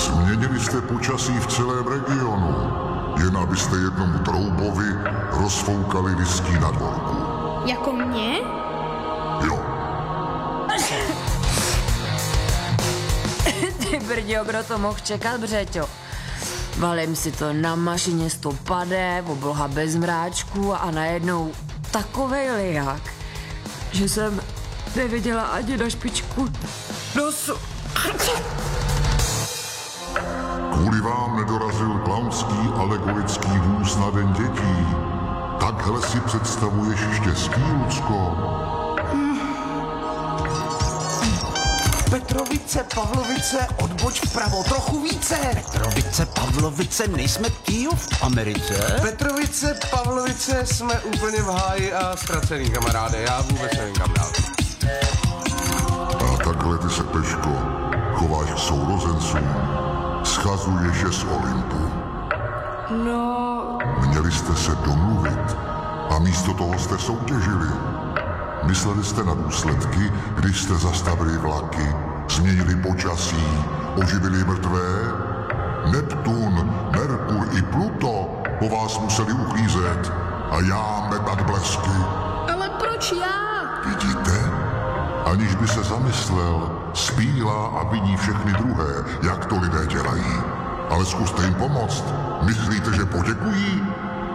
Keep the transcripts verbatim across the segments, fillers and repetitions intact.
Změnili jste počasí v celém regionu, jen abyste jednomu troubovi rozfoukali whisky na dvorku. Jako mě? Jo. Ty brďo, kdo to mohl čekat, Břeťo? Valím si to na mašině s tou pade, obloha bez mráčku a najednou takovej lijak, že jsem neviděla ani na špičku nosu. Kvůli vám nedorazil klaunský alegorický vůz na Den dětí. Takhle si představuješ štěstí, Lucko? Petrovice, Pavlovice, odboč vpravo, trochu více. Petrovice, Pavlovice, nejsme Kyjov v Americe? Petrovice, Pavlovice, jsme úplně v háji a ztracený, kamaráde, já vůbec nevím kam dál. A takhle ty se, Peško, chováš k sourozencům. Schazuješ je z Olympu. No, Měli jste se domluvit a místo toho jste soutěžili. Mysleli jste na důsledky, když jste zastavili vlaky, změnili počasí, oživili mrtvé? Neptun, Merkur i Pluto po vás museli uklízet a já metat blesky. Ale proč já? Vidíte? Aniž by se zamyslel, spílá a viní všechny druhé, jak to lidé dělají. Ale zkuste jim pomoct. Myslíte, že poděkují?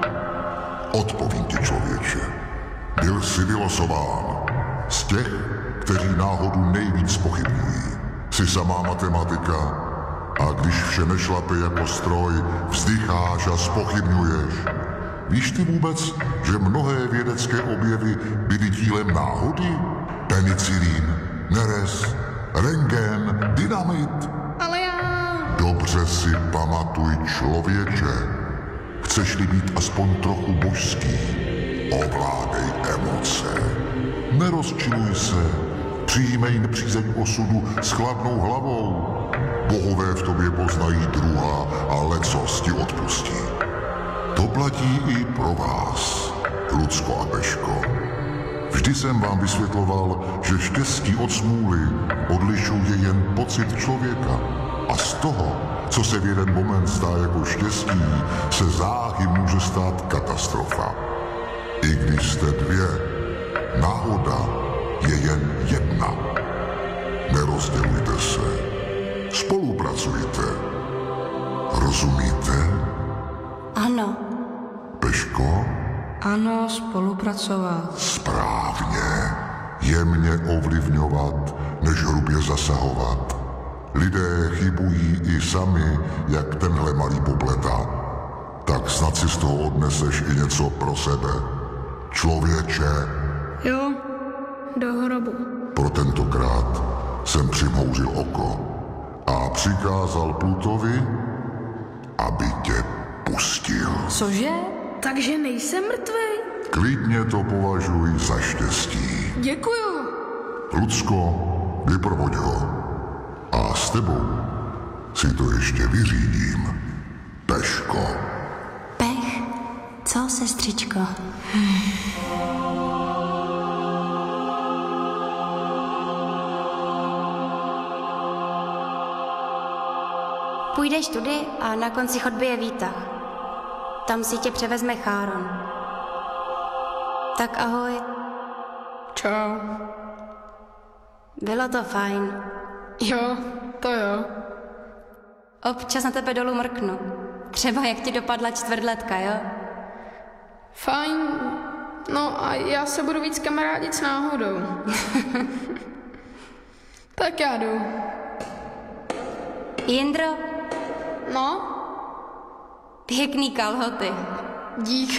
Odpovím ti, člověče. Byl jsi vylosován. Z těch, kteří náhodu nejvíc pochybňují. Jsi samá matematika. A když vše nešlape jako stroj, vzdycháš a zpochybňuješ. Víš ty vůbec, že mnohé vědecké objevy byly dílem náhody? Penicilín, nerez, rentgen, dynamit. Ale já... Dobře si pamatuj, člověče. Chceš-li být aspoň trochu božský, ovládej emoce. Nerozčiluj se, přijímej nepřízeň osudu s chladnou hlavou. Bohové v tobě poznají druha a lecos ti odpustí. To platí i pro vás, Lucko a Peško. Vždy jsem vám vysvětloval, že štěstí od smůly odlišuje jen pocit člověka. A z toho, co se v jeden moment zdá jako štěstí, se záhy může stát katastrofa. I když jste dvě, náhoda je jen jedna. Nerozdělujte se. Spolupracujte. Rozumíte? Ano, Peško? ano, spolupracovat. Správně. Jemně ovlivňovat, než hrubě zasahovat. Lidé chybují i sami, jak tenhle malý popleta. Tak snad si z toho odneseš i něco pro sebe. Člověče, Jo, do hrobu. pro tentokrát jsem přimhouřil oko a přikázal Plutovi, aby tě pustil. Cože? Takže nejsem mrtvej? Klidně to považuji za štěstí. Děkuju. Lucko, vyprovoď ho. A s tebou si to ještě vyřídím, Peško. pech. Co, sestřičko? Půjdeš tudy a na konci chodby je výtah. Tam si tě převezme Cháron. Tak ahoj. Čau. Bylo to fajn. Jo, to jo. Občas na tebe dolů mrknu. Třeba jak ti dopadla čtvrtletka, jo? Fajn. No a já se budu víc kamarádit s náhodou. Tak já jdu. Jindro, No, pěkný kalhoty. dík.